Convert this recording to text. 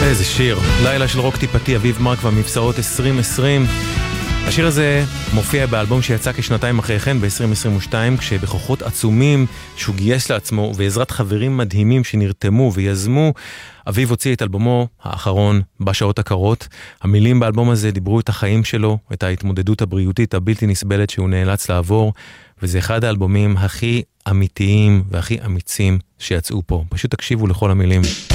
איזה שיר, לילה של רוק טיפתי, אביב מרק והמבצעות 2020. השיר הזה מופיע באלבום שיצא כשנתיים אחרי כן ב-2022, כשבכוחות עצומים שהוא גייס לעצמו ובעזרת חברים מדהימים שנרתמו ויזמו, אביב הוציא את אלבומו האחרון בשעות הקרות. המילים באלבום הזה דיברו את החיים שלו, את ההתמודדות הבריאותית הבלתי נסבלת שהוא נאלץ לעבור, וזה אחד האלבומים הכי אמיתיים והכי אמיצים שיצאו פה. פשוט תקשיבו לכל המילים.